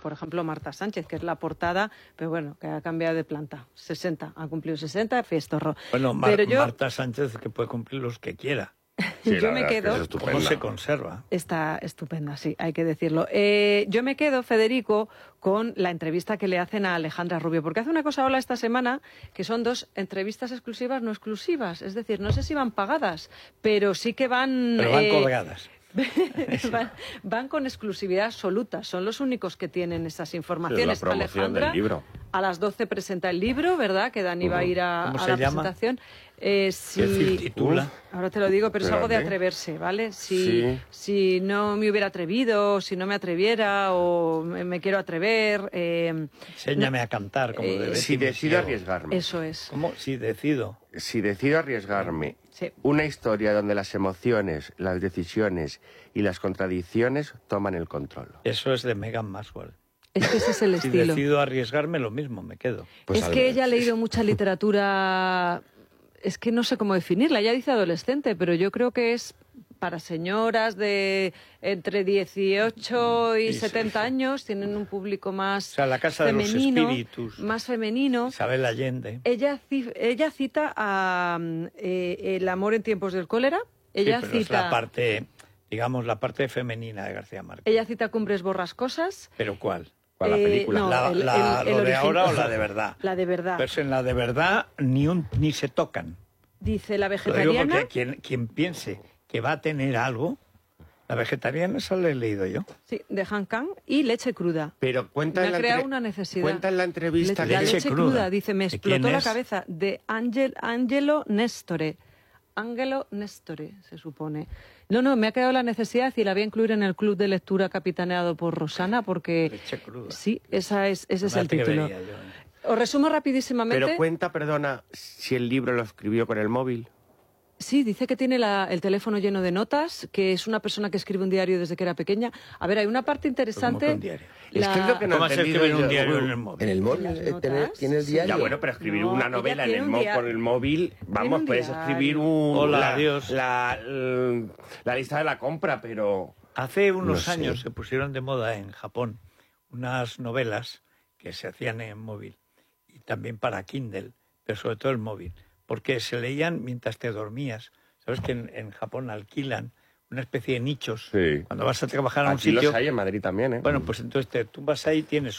por ejemplo, Marta Sánchez, que es la portada, pero bueno, que ha cambiado de planta. 60, ha cumplido 60, fiestorro. Bueno, pero Marta Sánchez que puede cumplir los que quiera. Sí, yo me quedo... ¿Cómo se conserva? Está estupenda, sí, hay que decirlo. Yo me quedo, Federico, con la entrevista que le hacen a Alejandra Rubio, porque hace una cosa ahora esta semana, que son 2 entrevistas exclusivas no exclusivas. Es decir, no sé si van pagadas, pero sí que van... Pero van colgadas. van con exclusividad absoluta, son los únicos que tienen esas informaciones. Sí, la promoción Alejandra, del libro. a las 12 presenta el libro, ¿verdad? Que Dani va a ir a la presentación. ¿Qué titula? Ahora te lo digo, pero es algo de atreverse, ¿vale? Si no me hubiera atrevido, si no me atreviera o me quiero atrever... Enséñame a cantar, como debe Si decido arriesgarme. Eso es. ¿Cómo? Si decido. Si decido arriesgarme, Sí. una historia donde las emociones, las decisiones y las contradicciones toman el control. Eso es de Meghan Maxwell. Es que ese es el Si estilo. decido arriesgarme, lo mismo, me quedo. Pues es que ella ha leído mucha literatura, es que no sé cómo definirla, ella dice adolescente, pero yo creo que es para señoras de entre 18 y 70 años, tienen un público más La Casa femenino, de los Espíritus. más femenino. Isabel Allende. Ella cita a El amor en tiempos del cólera, ella sí, pero cita... es la parte, digamos, la parte femenina de García Márquez. Ella cita Cumbres borrascosas. ¿Pero cuál? ¿Cuál, la película? no, ¿Lo de original. ahora o la de verdad? La de verdad. Pero en la de verdad ni se tocan. Dice la Lo digo vegetariana... porque quien piense que va a tener algo, la vegetariana esa la he leído yo. Sí, de Han Kang y leche cruda. Pero cuenta Me en ha la creado una necesidad. Cuenta en la entrevista La leche leche cruda. cruda, dice, me ¿De explotó quién la es? cabeza. De Angelo Nestore. Angelo Nestore, se supone. No, me ha creado la necesidad y la voy a incluir en el club de lectura capitaneado por Rosana, porque... Leche cruda. Sí, ese es el Fíjate que título. vería yo. Os resumo rapidísimamente. Pero cuenta, perdona, si el libro lo escribió con el móvil. Sí, dice que tiene el teléfono lleno de notas, que es una persona que escribe un diario desde que era pequeña. A ver, hay una parte interesante... ¿Cómo que un diario? Es que es lo que no ¿Cómo he se entendido escribe en un yo. diario en el móvil? En el móvil, ¿En las notas? tiene el diario. Ya bueno, pero escribir No, una ella novela tiene un con el móvil, vamos, un puedes diario. escribir Hola, adiós. la lista de la compra, pero... Hace unos No sé. años se pusieron de moda en Japón unas novelas que se hacían en móvil y también para Kindle, pero sobre todo el móvil, porque se leían mientras te dormías. Sabes que en Japón alquilan una especie de nichos. Sí. Cuando vas a trabajar a un Aquí sitio... los hay en Madrid también, ¿eh? Bueno, pues entonces tú vas ahí, tienes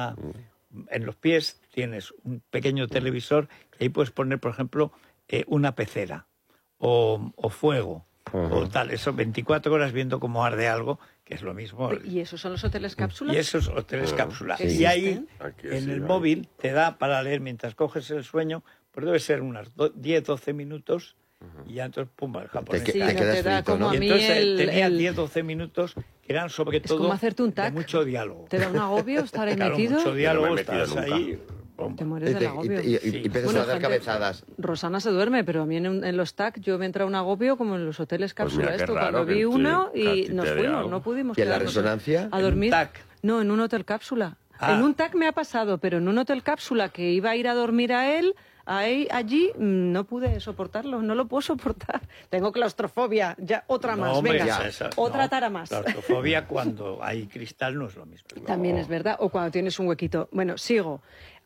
en los pies tienes un pequeño televisor, y ahí puedes poner, por ejemplo, una pecera o fuego o tal. Eso 24 horas viendo cómo arde algo, que es lo mismo. ¿Y esos son los hoteles cápsulas? Y esos hoteles cápsula. Sí. Y ahí, Aquí en sí, el ahí. móvil, te da para leer mientras coges el sueño, pues debe ser unas 10-12 minutos, y ya entonces, pum, el japonés. Sí, Hay no que te da frito, como ¿no? a Y mí entonces tenía el... 10-12 minutos que eran sobre Es todo como hacerte un de tac. mucho diálogo. ¿Te da un agobio estar ahí Claro, metido? mucho diálogo, No me he metido estás nunca. ahí... pum. Te mueres del agobio. Y Sí. empiezas Bueno, a dar gente- cabezadas. Rosana se duerme, pero a mí en los TAC yo me entra un agobio como en los hoteles Pues cápsula. mira, qué Esto, raro cuando que vi tú- uno que a y ti te nos dé fuimos, algo. no pudimos ¿Y en la quedarnos resonancia? a ¿En un dormir. TAC? No, en un hotel cápsula. Ah. En un TAC me ha pasado, pero en un hotel cápsula que iba a ir a dormir a él, allí no pude soportarlo, no lo puedo soportar. Tengo claustrofobia, ya otra No, más, hombre, venga, esa- otra no, tara más. Claustrofobia cuando hay cristal no es lo mismo. También es verdad, o cuando tienes un huequito. Bueno, sigo.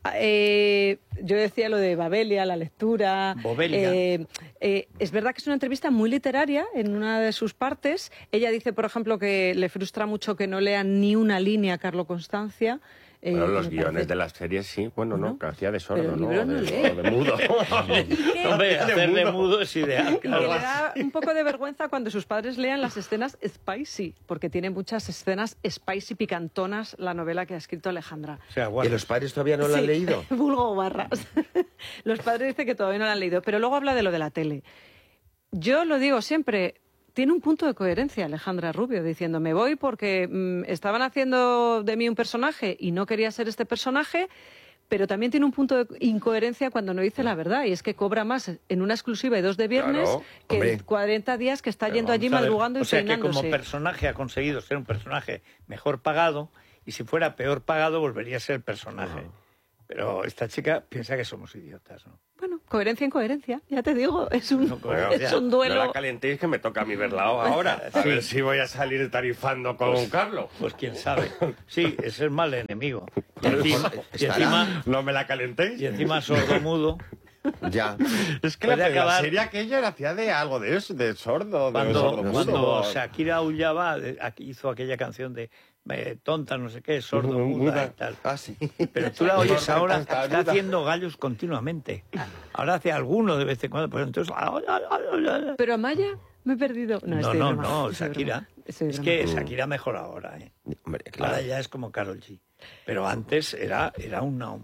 Yo decía lo de Babelia, la lectura. Bobelia. Es verdad que es una entrevista muy literaria en una de sus partes. Ella dice, por ejemplo, que le frustra mucho que no lean ni una línea a Carlo Constancia. Bueno, los me guiones parece- de las series sí, bueno, no, que hacía de sordo, pero el ¿no? libro no de, lee. o de mudo. Hombre, hacerle mudo es ideal. Y que le da un poco de vergüenza cuando sus padres lean las escenas spicy, porque tiene muchas escenas spicy picantonas la novela que ha escrito Alejandra. O sea, ¿Y guarda. los padres todavía no la han Sí, leído? vulgo barras. Los padres dicen que todavía no la han leído, pero luego habla de lo de la tele. Yo lo digo siempre, tiene un punto de coherencia Alejandra Rubio, diciendo, me voy porque estaban haciendo de mí un personaje y no quería ser este personaje, pero también tiene un punto de incoherencia cuando no dice la verdad, y es que cobra más en una exclusiva de 2 de viernes Claro, que hombre. en 40 días que está Pero yendo allí Vamos a ver, madrugando y o sea que peinándose. como personaje ha conseguido ser un personaje mejor pagado, y si fuera peor pagado volvería a ser el personaje. Pero esta chica piensa que somos idiotas, ¿no? Bueno, coherencia en coherencia, ya te digo, es un, Bueno, es un No duelo. la calentéis, que me toca a mi verla ahora. A ver si voy a salir tarifando con Carlos. Pues quién sabe. Sí, es el mal enemigo. Y encima, No me la calentéis. y encima sordo-mudo. Ya. Es que Puede la acabar- serie aquella la hacía de algo de eso, de sordo, de Cuando, sordo cuando Shakira aullaba, hizo aquella canción de tonta, no sé qué, sordo-muda y tal. Ah, sí. Pero tú la oyes ahora, Está está muda. haciendo gallos continuamente. Ahora hace alguno de vez en cuando, pero entonces... Pero Amaya, me he perdido. No, No, estoy no, broma, no, estoy Shakira. broma, estoy Es broma. que Shakira mejora ahora, ¿eh? Hombre, Ahora claro. ya es como Karol G. Pero antes era una...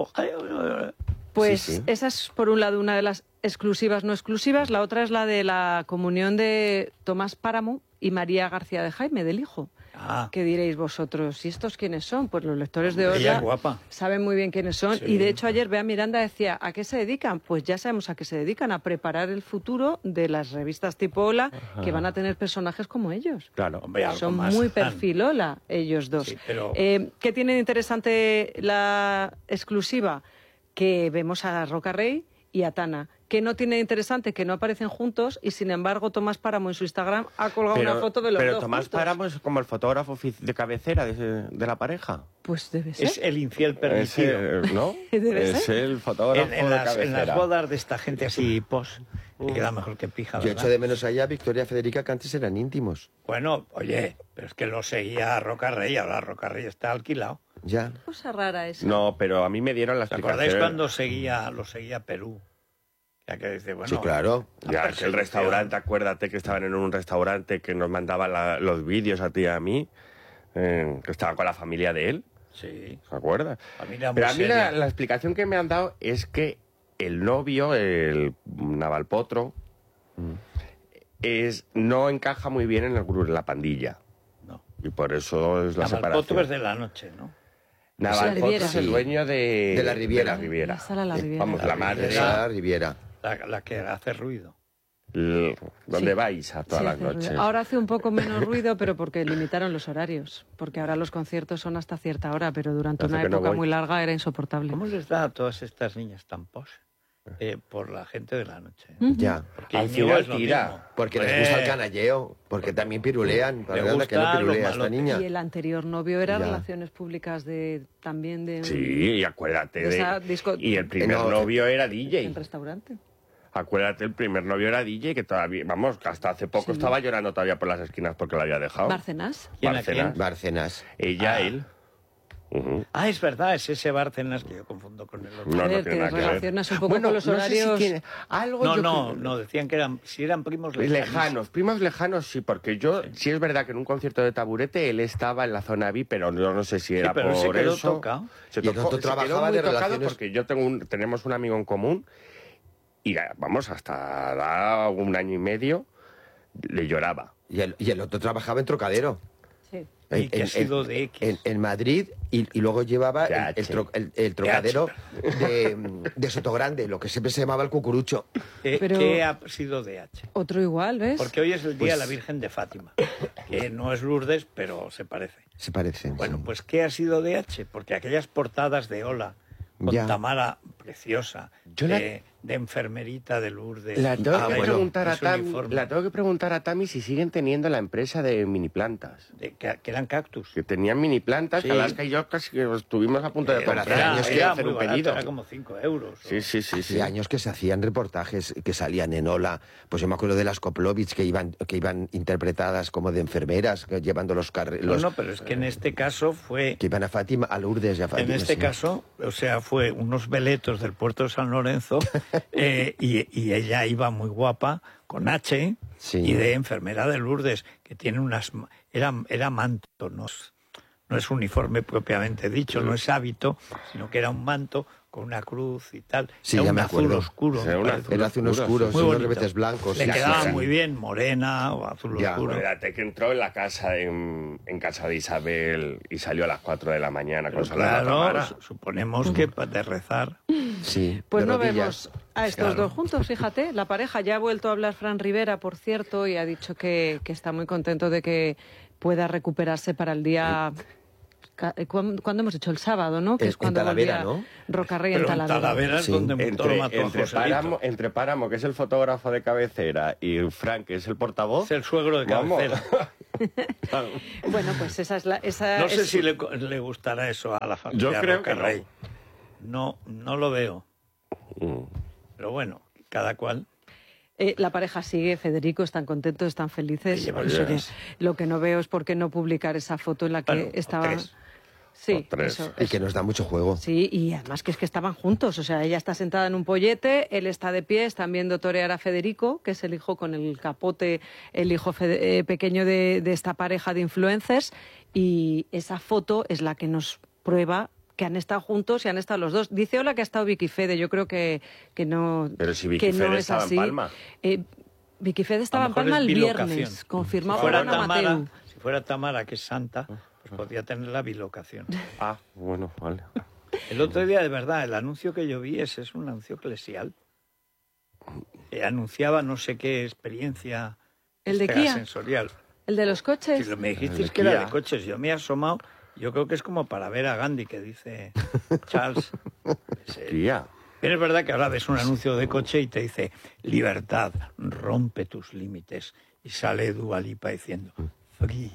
Pues Sí, sí. esa es, por un lado, una de las exclusivas no exclusivas. La otra es la de la comunión de Tomás Páramo y María García de Jaime, del hijo. Ah, ¿Qué diréis vosotros? ¿Y estos quiénes son? Pues los lectores de ella Olla es guapa. saben muy bien quiénes son. Sí. Y de hecho ayer Bea Miranda decía, ¿a qué se dedican? Pues ya sabemos a qué se dedican, a preparar el futuro de las revistas tipo Ola, que van a tener personajes como ellos. Claro. Hombre, algo Son más muy han. perfil Ola, ellos dos. Sí, pero- ¿Qué tiene de interesante la exclusiva? Que vemos a Roca Rey y a Tana. ¿Qué no tiene de interesante? Que no aparecen juntos y, sin embargo, Tomás Páramo en su Instagram ha colgado una foto de los pero dos Tomás juntos. Páramo es como el fotógrafo de cabecera de la pareja. Pues debe ser. Es el infiel permitido. ¿No? Debe Es ser. el fotógrafo En de las cabecera. bodas de esta gente así pos, que queda mejor que pija, Yo ¿verdad? echo de menos allá a Victoria y Federica, que antes eran íntimos. Bueno, oye, pero es que lo seguía Roca Rey, ahora Roca Rey está alquilado. Ya. Cosa rara esa. No, pero a mí me dieron la ¿Te explicación. acordáis cuando lo seguía Perú? Ya que dice, bueno... Sí, claro. la Ya, que el persecución. restaurante, acuérdate que estaban en un restaurante que nos mandaban los vídeos a ti y a mí, que estaba con la familia de él, Sí. ¿se acuerdas? Familia muy Pero a mí seria. la explicación que me han dado es que el novio, el Navalpotro, no encaja muy bien en el grupo, en la pandilla. No. Y por eso es la Navalpotro separación. es de la noche, ¿no? Navalpotro Riviera. es el Sí. dueño De la Riviera. de la Riviera. La sala La Riviera. Vamos, la madre. Esa Riviera. La que hace ruido. ¿Dónde Sí. vais a todas Sí, las hace ruido. noches? Ahora hace un poco menos ruido, pero porque limitaron los horarios. Porque ahora los conciertos son hasta cierta hora, pero durante Hace una que no época voy. muy larga era insoportable. ¿Cómo les da a todas estas niñas tan pos? Por la gente de la noche. Ya. Porque Al Íñigo final es lo tira. mismo. Porque les Pues, gusta el canalleo, porque también pirulean. Para Le anda que no gusta pirulea los esta malotes. niña. Y el anterior novio era Ya. relaciones públicas también de Sí, y acuérdate de esa disco- Y el primer No, novio era en DJ. restaurante. Acuérdate, el primer novio era DJ, que todavía, vamos, que hasta hace poco estaba llorando todavía por las esquinas porque lo había dejado. Bárcenas. ¿Quién a Bárcenas. quién? Bárcenas. Ella, Ah. él. Ujú. Ah, es verdad, es ese Bárcenas que yo confundo con el otro. No, A ver, tiene te nada que ver. relacionas un poco Bueno, con los no sé si horarios. tiene algo No, yo no, creo- no, decían que si eran primos Lejanos, primos lejanos sí, porque yo sí es verdad que en un concierto de Taburete él estaba en la zona VIP, pero yo no sé si era pero él se por quedó eso. tocado. Se Y el otro se quedó trabajaba muy de tocado relaciones- porque yo tenemos un amigo en común y vamos, hasta da un año y medio le lloraba. Y el otro trabajaba en Trocadero. Sí. ¿Y qué ha sido de X? En Madrid y luego llevaba De el H. Trocadero de Sotogrande, lo que siempre se llamaba el Cucurucho. Pero- ¿Qué ha sido de H? Otro igual, ¿ves? Porque hoy es el Día de la Pues- Virgen de Fátima, que no es Lourdes, pero se parece. Se parecen. Bueno, sí. pues ¿qué ha sido de H? Porque aquellas portadas de Ola, con Ya. Tamara preciosa, Yo la- de enfermerita de Lourdes. La tengo, Ah, que bueno, preguntar a ese Tami, uniforme, la tengo que preguntar a Tami si siguen teniendo la empresa de mini plantas. que eran cactus. Que tenían mini plantas, Sí. que Alaska y yo casi que estuvimos a punto de Pero comprar hace años y que hacer muy un barato, pedido. era como 5 euros. Sí, sí, sí. Hace años que se hacían reportajes que salían en Ola. Pues yo me acuerdo de las Koplovich que iban interpretadas como de enfermeras, llevando los No, pero es que en este caso fue... que iban a Fátima, a Lourdes y a Fátima. En este sí. caso, o sea, fue unos veletos del puerto de San Lorenzo y ella iba muy guapa con H Sí. y de enfermera de Lourdes, que tiene unas... Era manto, no es uniforme propiamente dicho, no es hábito, sino que era un manto con una cruz y tal. Sí, era ya un me azul acuerdo. oscuro. Sí, me un parece. azul Era azul oscuro, Muy sí, unos bonito. rebetes blancos. Le sí, quedaba sí. muy bien, morena o azul Ya, oscuro. Acuérdate que entró en la casa, en casa de Isabel y salió a las 4 de la mañana con Pero Soledad claro, Tamara. suponemos que de rezar. Sí, Pues de no rodillas. vemos a estos Claro. dos juntos, fíjate. La pareja ya ha vuelto a hablar Fran Rivera, por cierto, y ha dicho que está muy contento de que pueda recuperarse para el día ¿Cuándo hemos hecho? El sábado, ¿no? Que En es cuando Talavera, volvía ¿no? Rocarrey en Pero en Talavera. Talavera es Sí. donde montó lo mató a Joselito. Entre Páramo, que es el fotógrafo de cabecera, y Frank, que es el portavoz. Es el suegro de Vamos. cabecera. Bueno, pues esa es la... No sé si le gustará eso a la familia Yo creo que Rocarrey. No lo veo. Pero bueno, cada cual. La pareja sigue, Federico, están contentos, están felices. Llevan Pues, oye, días. lo que no veo es por qué no publicar esa foto en la que Bueno, o estaba... tres. Sí, O tres. eso, Y que nos da mucho juego. sí, y además que es que estaban juntos, o sea, ella está sentada en un pollete, él está de pie, están viendo torear a Federico, que es el hijo con el capote, el hijo pequeño de esta pareja de influencers, y esa foto es la que nos prueba que han estado juntos y han estado los dos. Dice Ola que ha estado Vicky Fede, yo creo que no, Pero si Vicky que no Fede es estaba en así. Palma. Vicky Fede estaba A en lo mejor Palma es el bilocación. viernes, confirmado Si por fuera Ana Mateu. Si fuera Tamara, que es santa, pues podría tener la bilocación. Ah, bueno, vale. El otro día, de verdad, el anuncio que yo vi es un anuncio eclesial. Anunciaba no sé qué experiencia ¿El de Kia? sensorial. ¿El de los coches? Si me El dijisteis de que era Kia. de coches, yo me he asomado. Yo creo que es como para ver a Gandhi, que dice Charles. Tía. Pero es verdad que ahora ves un anuncio de coche y te dice libertad, rompe tus límites. Y sale Dua Lipa diciendo free.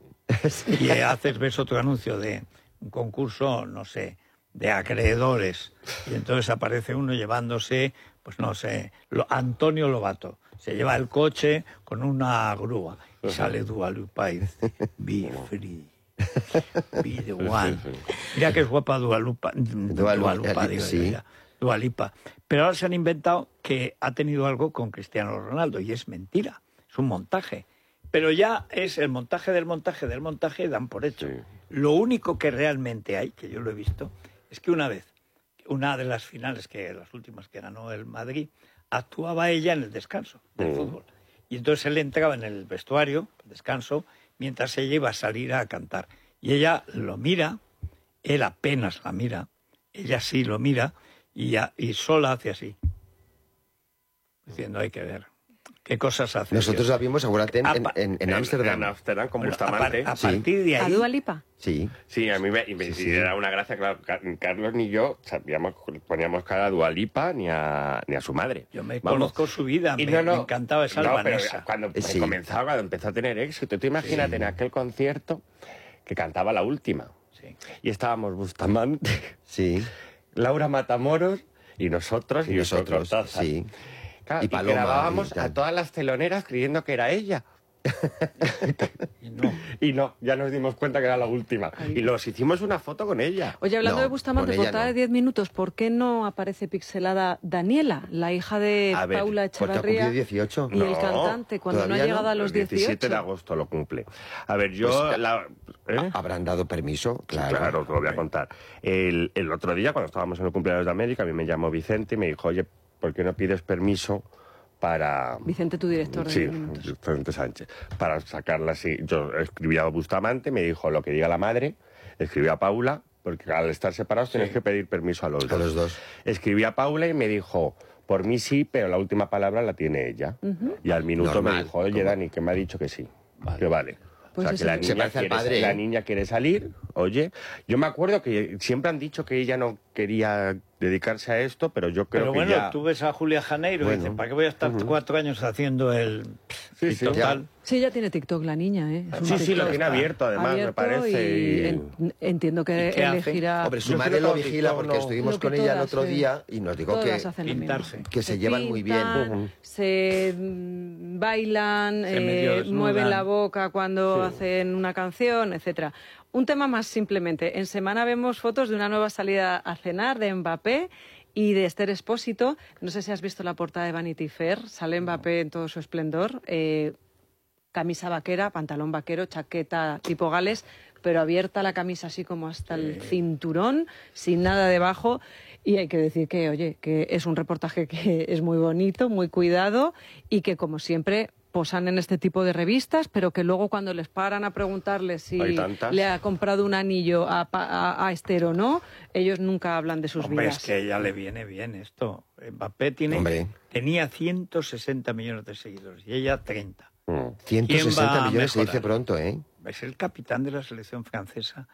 Y ves otro anuncio de un concurso, no sé, de acreedores. Y entonces aparece uno llevándose, pues no sé, Antonio Lobato. Se lleva el coche con una grúa. Y sale Dua Lipa y dice be free. Be the one. Mira que es guapa Dua Lipa. Dua Lipa, digo sí. yo ya. Dua Lipa. Pero ahora se han inventado que ha tenido algo con Cristiano Ronaldo y es mentira. Es un montaje. Pero ya es el montaje del montaje del montaje y dan por hecho. Sí. Lo único que realmente hay, que yo lo he visto, es que una vez, una de las finales, las últimas que ganó el Madrid, actuaba ella en el descanso del fútbol. Y entonces él entraba en el vestuario, descanso, mientras ella iba a salir a cantar. Y ella lo mira, él apenas la mira, ella sí lo mira, y sola hace así. Diciendo, hay que ver. ¿Qué cosas hace? Nosotros Dios? la vimos, acuérdate, en Ámsterdam. En Ámsterdam, con Bueno, Bustamante. a partir de ¿A ahí... Dua Lipa? Sí. Sí, a mí Sí. era una gracia, claro. Carlos ni yo poníamos cara a Dua Lipa ni a su madre. Yo me Vamos. conozco su vida, Y me encantaba esa no, albanesa. pero cuando Sí. cuando empezó a tener éxito, tú imagínate en aquel concierto que cantaba la última. Sí. Y estábamos Bustamante, Sí. Laura Matamoros y nosotros. Y nosotros, Cortázar. sí. Claro, Y y Paloma, grabábamos y tal. a todas las teloneras creyendo que era ella. Y no. Y no, ya nos dimos cuenta que era la última. Y los hicimos una foto con ella. Oye, hablando No, de Bustamante, con ella portada no. de 10 minutos, ¿por qué no aparece pixelada Daniela, la hija de A ver, Paula Porque ha Echevarría? cumplido 18. Y el No, cantante, cuando no ha todavía no. llegado a los El 17 de 18. agosto lo cumple. A ver, yo... Pues, ¿eh? Habrán dado permiso, claro. Claro, te lo voy a contar. El otro día, cuando estábamos en el cumpleaños de América, a mí me llamó Vicente y me dijo, oye, ¿por qué no pides permiso para... Vicente, tu director de Sí, 10 minutos. Vicente Sánchez. Para sacarla así. Yo escribí a Bustamante, me dijo lo que diga la madre, escribí a Paula, porque al estar separados tienes que pedir permiso a los dos. A los dos. Escribí a Paula y me dijo, por mí sí, pero la última palabra la tiene ella. Y al minuto Normal, me dijo, oye, ¿cómo? Dani, que me ha dicho que sí, que vale. Pues o sea, eso que la es. niña, Se parece al quiere, padre, la ¿eh? niña quiere salir, oye. Yo me acuerdo que siempre han dicho que ella no quería dedicarse a esto, pero yo creo Pero que bueno, ya... tú ves a Julia Janeiro y Bueno. dices, ¿para qué voy a estar 4 años haciendo el... Sí, y sí, total? Sí, ya tiene TikTok la niña, ¿eh? Es un Sí, sí, lo TikTok tiene abierto, además, me abierto parece. y entiendo que ¿Y qué hace? elegirá... Hombre, su Yo madre creo lo que vigila TikTok porque no- estuvimos Lo que con ella el todas, otro sí. día y nos dijo Todas hacen lo mismo. pintarse. que se llevan muy bien. pintan, se bailan, Se medio desnudan. mueven la boca cuando hacen una canción, etcétera. Un tema más simplemente. En semana vemos fotos de una nueva salida a cenar de Mbappé y de Esther Expósito. No sé si has visto la portada de Vanity Fair. Sale Mbappé en todo su esplendor. Camisa vaquera, pantalón vaquero, chaqueta tipo Gales, pero abierta la camisa así como hasta el cinturón, sin nada debajo. Y hay que decir que, oye, que es un reportaje que es muy bonito, muy cuidado y que, como siempre, posan en este tipo de revistas, pero que luego cuando les paran a preguntarles si Hay tantas. le ha comprado un anillo a Esther o no, ellos nunca hablan de sus Hombre, vidas. es que a ella le viene bien esto. Mbappé Hombre. tenía 160 millones de seguidores y ella 30. Mm. 160 ¿Quién va a millones se dice mejorar? pronto, ¿eh? Es el capitán de la selección francesa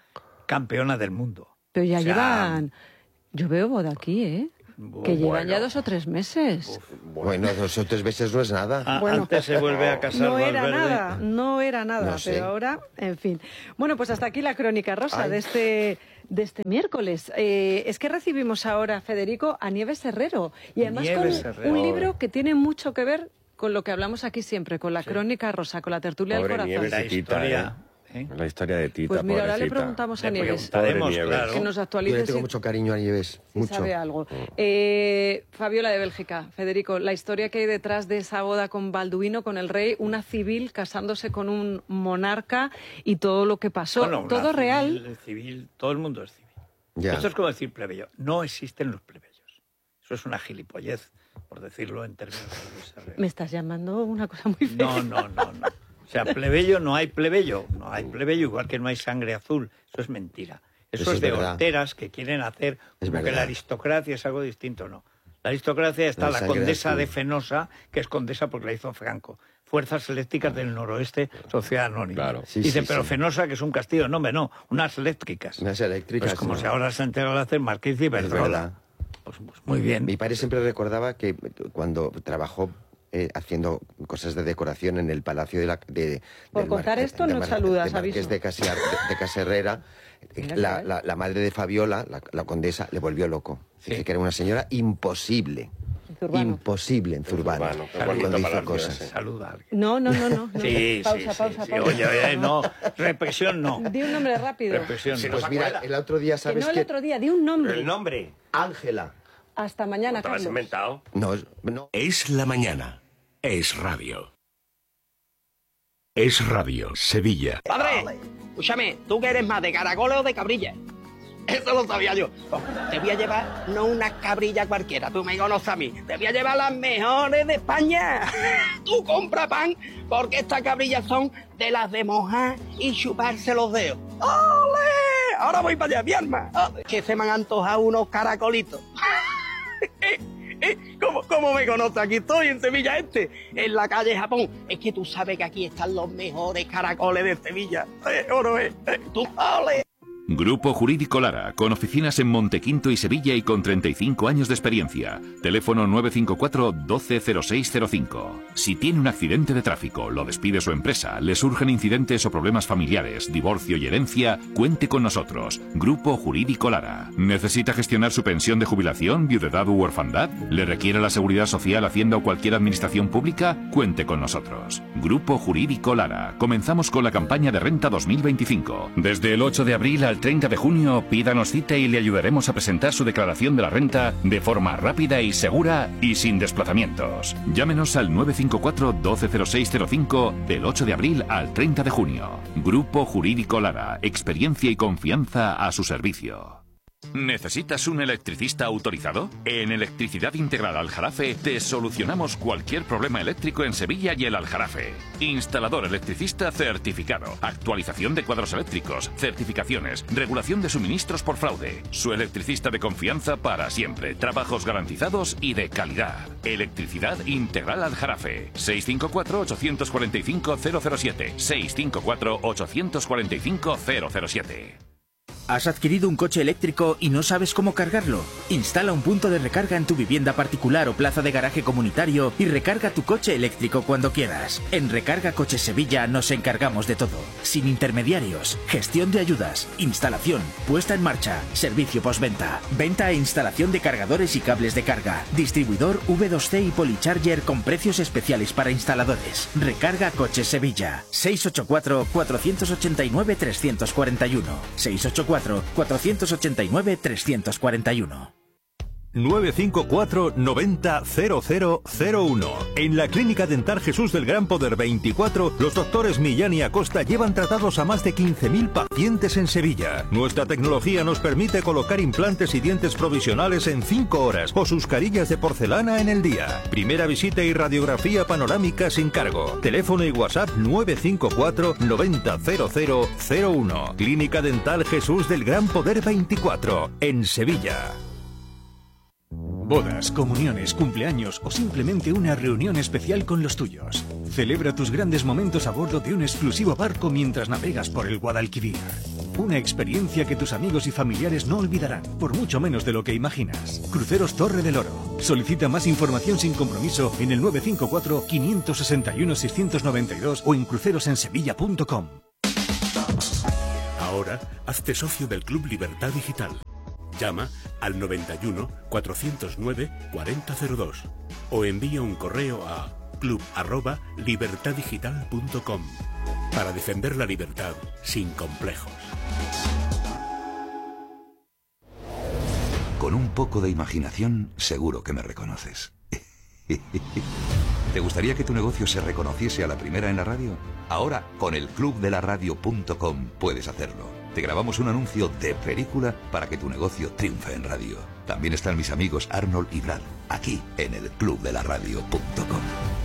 campeona del mundo. Pero ya O sea, llevan... Yo veo boda aquí, ¿eh? Que llevan ya 2 o 3 meses. Bueno, 2 o 3 meses no es nada. Bueno, antes se vuelve a casar No era Valverde. nada, no era nada, No sé. pero ahora, en fin. Bueno, pues hasta aquí la crónica rosa Ay. de este miércoles. Es que recibimos ahora, Federico, a Nieves Herrero. Y además Nieves con Herrero. un libro que tiene mucho que ver con lo que hablamos aquí siempre, con la crónica rosa, con la tertulia Pobre del corazón. Nieves. La Tita, historia... ¿eh? La historia de Tita, Pues mira, ahora le pobrecita. preguntamos a Le Nieves preguntaremos, Pobre Nieves. claro. que nos Yo actualice le tengo si- mucho cariño a Nieves, si mucho. sabe algo. Fabiola de Bélgica, Federico, la historia que hay detrás de esa boda con Balduino, con el rey, una civil casándose con un monarca y todo lo que pasó, Bueno, una todo civil, real. Civil, todo el mundo es civil. Ya. Esto es como decir plebeyo. No existen los plebeyos. Eso es una gilipollez, por decirlo en términos de Luis Herrera. Me estás llamando una cosa muy fea. No. O sea, plebeyo no hay plebeyo. No hay plebeyo, igual que no hay sangre azul. Eso es mentira. Eso es de verdad. horteras que quieren hacer Es como que verdad. la aristocracia es algo distinto. No. La aristocracia está La la sangre condesa azul. de Fenosa, que es condesa porque la hizo Franco. Fuerzas Eléctricas del Noroeste, Sociedad Anónima. Claro. Sí, Dice, sí, pero sí. Fenosa, que es un castillo. No, hombre, no. Unas eléctricas. Unas eléctricas. Pues como ¿no? si ahora se ha enterado de hacer Marqués y verdad. Iberdrola. Pues muy bien. Mi padre siempre recordaba que cuando trabajó haciendo cosas de decoración en el Palacio de la... Por contar esto, no saludas, de Marqués aviso. de Caserrera, Mira, la madre de Fabiola, la condesa, le volvió loco. Sí. Dice que era una señora imposible. En Zurbano. Imposible en Zurbano. Zurbano, qué Cuando bonito hizo palacio cosas. ese. Saluda a alguien. No. Sí, Pausa. sí. Oye, no. Represión no. Di un nombre rápido. Represión Si no. Pues mira, el otro día, Que ¿sabes no el qué? otro día, di un nombre. El nombre. Ángela. Hasta mañana, Te lo has Carlos. inventado. No. Es la mañana. Es radio. Es radio. Sevilla. Padre, escúchame, ¿tú qué eres más, de caracoles o de cabrilla? Eso lo sabía yo. Te voy a llevar no una cabrilla cualquiera, tú me conoces a mí. Te voy a llevar las mejores de España. Tú compra pan, porque estas cabrillas son de las de mojar y chuparse los dedos. ¡Ole! Ahora voy para allá, mi alma. Que se me han antojado unos caracolitos. ¿Cómo me conoce? Aquí estoy en Sevilla en la calle Japón. Es que tú sabes que aquí están los mejores caracoles de Sevilla. ¿O no es? Tú, ¡ole! Grupo Jurídico Lara, con oficinas en Montequinto y Sevilla y con 35 años de experiencia. Teléfono 954 120605. Si tiene un accidente de tráfico, lo despide su empresa, le surgen incidentes o problemas familiares, divorcio y herencia, cuente con nosotros. Grupo Jurídico Lara. ¿Necesita gestionar su pensión de jubilación, viudedad u orfandad? ¿Le requiere la Seguridad Social, Hacienda o cualquier administración pública? Cuente con nosotros. Grupo Jurídico Lara. Comenzamos con la campaña de renta 2025. Desde el 8 de abril al 30 de junio, pídanos cita y le ayudaremos a presentar su declaración de la renta de forma rápida y segura y sin desplazamientos. Llámenos al 954 120605 del 8 de abril al 30 de junio. Grupo Jurídico Lara. Experiencia y confianza a su servicio. ¿Necesitas un electricista autorizado? En Electricidad Integral Aljarafe te solucionamos cualquier problema eléctrico en Sevilla y el Aljarafe. Instalador electricista certificado, actualización de cuadros eléctricos, certificaciones, regulación de suministros por fraude. Su electricista de confianza para siempre, trabajos garantizados y de calidad. Electricidad Integral Aljarafe. 654-845-007. 654-845-007. ¿Has adquirido un coche eléctrico y no sabes cómo cargarlo? Instala un punto de recarga en tu vivienda particular o plaza de garaje comunitario y recarga tu coche eléctrico cuando quieras. En Recarga Coches Sevilla nos encargamos de todo. Sin intermediarios, gestión de ayudas, instalación, puesta en marcha, servicio postventa, venta e instalación de cargadores y cables de carga, distribuidor V2C y Polycharger con precios especiales para instaladores. Recarga Coches Sevilla. 684-489-341. 684-489-341. 954 90 0001. En la Clínica Dental Jesús del Gran Poder 24, los doctores Millán y Acosta llevan tratados a más de 15.000 pacientes en Sevilla. Nuestra tecnología nos permite colocar implantes y dientes provisionales en 5 horas o sus carillas de porcelana en el día. Primera visita y radiografía panorámica sin cargo. Teléfono y WhatsApp 954 90 0001. Clínica Dental Jesús del Gran Poder 24, en Sevilla. Bodas, comuniones, cumpleaños o simplemente una reunión especial con los tuyos. Celebra tus grandes momentos a bordo de un exclusivo barco mientras navegas por el Guadalquivir. Una experiencia que tus amigos y familiares no olvidarán, por mucho menos de lo que imaginas. Cruceros Torre del Oro. Solicita más información sin compromiso en el 954-561-692 o en crucerosensevilla.com. Ahora, hazte socio del Club Libertad Digital. Llama al 91 409 4002 o envía un correo a club@libertaddigital.com para defender la libertad sin complejos. Con un poco de imaginación, seguro que me reconoces. ¿Te gustaría que tu negocio se reconociese a la primera en la radio? Ahora, con el clubdelaradio.com puedes hacerlo. Te grabamos un anuncio de película para que tu negocio triunfe en radio. También están mis amigos Arnold y Brad, aquí en el clubdelaradio.com.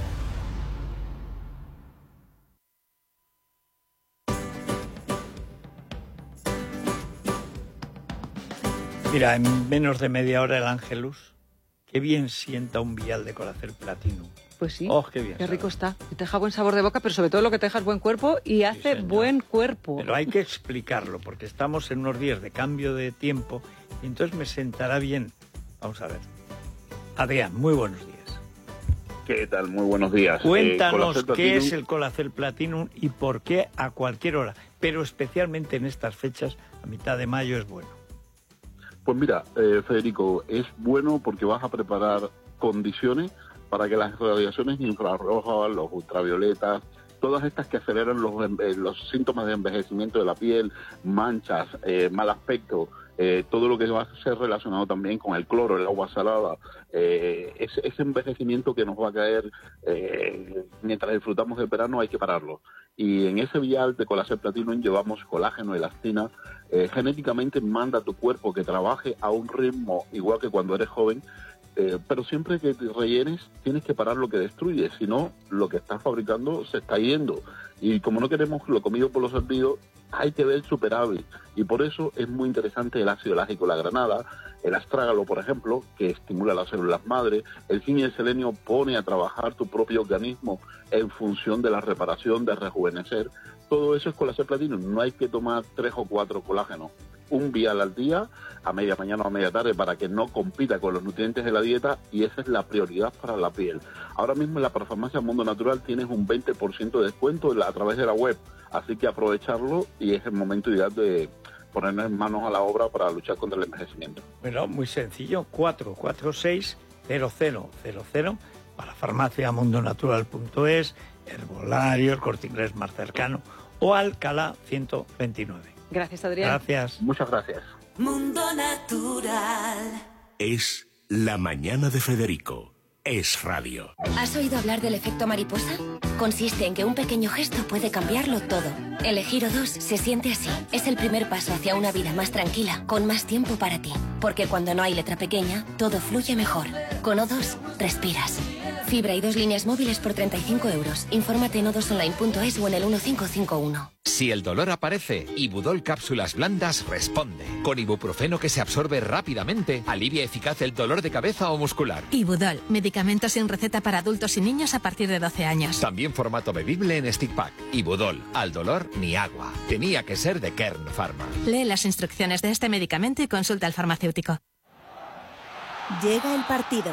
Mira, en menos de media hora el Ángelus, qué bien sienta un vial de Colacel Platinum. Pues sí, Oh, qué bien qué sabe. rico está. Y te deja buen sabor de boca, pero sobre todo lo que te deja es buen cuerpo y hace buen cuerpo. Pero hay que explicarlo, porque estamos en unos días de cambio de tiempo y entonces me sentará bien. Vamos a ver. Adrián, muy buenos días. ¿Qué tal? Muy buenos días. Cuéntanos Colacel qué Platinum, es el Colacel Platinum y por qué a cualquier hora, pero especialmente en estas fechas, a mitad de mayo, es bueno. Pues mira, Federico, es bueno porque vas a preparar condiciones para que las radiaciones infrarrojas, los ultravioletas, todas estas que aceleran los síntomas de envejecimiento de la piel, manchas, mal aspecto, todo lo que va a ser relacionado también con el cloro, el agua salada, ese envejecimiento que nos va a caer mientras disfrutamos del verano, hay que pararlo. Y en ese vial de Colacel Platinum llevamos colágeno, elastina, genéticamente manda a tu cuerpo que trabaje a un ritmo igual que cuando eres joven, pero siempre que te rellenes tienes que parar lo que destruye, si no lo que estás fabricando se está yendo. Y como no queremos lo comido por lo servido, hay que ver superávit. Y por eso es muy interesante el ácido lágico, la granada, el astrágalo, por ejemplo, que estimula las células madre. El zinc y el selenio pone a trabajar tu propio organismo en función de la reparación, de rejuvenecer. Todo eso es Colacel Platinum. No hay que tomar 3 o 4 colágenos. Un vial al día, a media mañana o a media tarde, para que no compita con los nutrientes de la dieta, y esa es la prioridad para la piel. Ahora mismo en la Parafarmacia Mundo Natural tienes un 20% de descuento a través de la web, así que aprovecharlo y es el momento ideal de ponernos manos a la obra para luchar contra el envejecimiento. Bueno, muy sencillo, 446-0000 para farmaciamundonatural.es, Herbolario, el Corte Inglés más cercano o Alcalá 129. Gracias, Adrián. Gracias. Muchas gracias. Mundo Natural. Es La Mañana de Federico. Es radio. ¿Has oído hablar del efecto mariposa? Consiste en que un pequeño gesto puede cambiarlo todo. Elegir O2 se siente así. Es el primer paso hacia una vida más tranquila, con más tiempo para ti. Porque cuando no hay letra pequeña, todo fluye mejor. Con O2, respiras. Fibra y 2 líneas móviles por 35 euros. Infórmate en o2online.es o en el 1551. Si el dolor aparece, Ibudol Cápsulas Blandas responde. Con ibuprofeno que se absorbe rápidamente, alivia eficaz el dolor de cabeza o muscular. Ibudol, medicamento sin receta para adultos y niños a partir de 12 años. También formato bebible en stick pack. Ibudol, al dolor ni agua. Tenía que ser de Kern Pharma. Lee las instrucciones de este medicamento y consulta al farmacéutico. Llega el partido.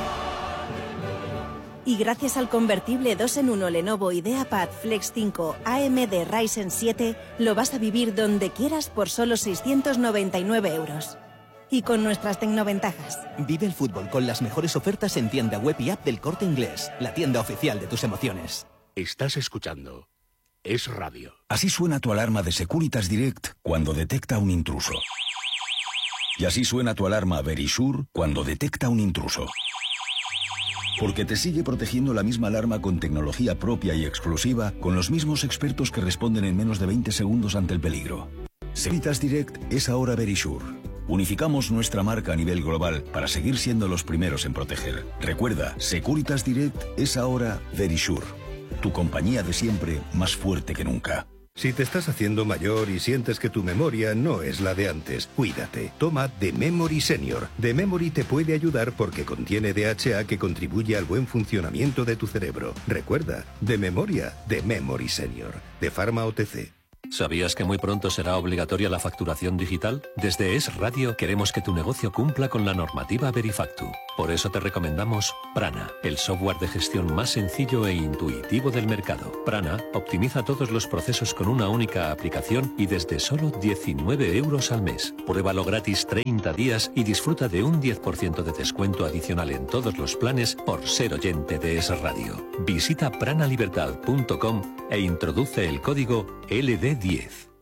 Y gracias al convertible 2-en-1 Lenovo IdeaPad Flex 5 AMD Ryzen 7, lo vas a vivir donde quieras por solo 699 euros. Y con nuestras tecnoventajas. Vive el fútbol con las mejores ofertas en tienda web y app del Corte Inglés, la tienda oficial de tus emociones. Estás escuchando Es radio. Así suena tu alarma de Securitas Direct cuando detecta un intruso. Y así suena tu alarma Verisure cuando detecta un intruso. Porque te sigue protegiendo la misma alarma con tecnología propia y exclusiva, con los mismos expertos que responden en menos de 20 segundos ante el peligro. Securitas Direct es ahora Verisure. Unificamos nuestra marca a nivel global para seguir siendo los primeros en proteger. Recuerda, Securitas Direct es ahora Verisure. Tu compañía de siempre, más fuerte que nunca. Si te estás haciendo mayor y sientes que tu memoria no es la de antes, cuídate. Toma The Memory Senior. The Memory te puede ayudar porque contiene DHA que contribuye al buen funcionamiento de tu cerebro. Recuerda, de memoria, The Memory Senior, de Pharma OTC. ¿Sabías que muy pronto será obligatoria la facturación digital? Desde Es Radio queremos que tu negocio cumpla con la normativa Verifactu. Por eso te recomendamos Prana, el software de gestión más sencillo e intuitivo del mercado. Prana optimiza todos los procesos con una única aplicación y desde solo 19 euros al mes. Pruébalo gratis 30 días y disfruta de un 10% de descuento adicional en todos los planes por ser oyente de Es Radio. Visita pranalibertad.com e introduce el código LD10.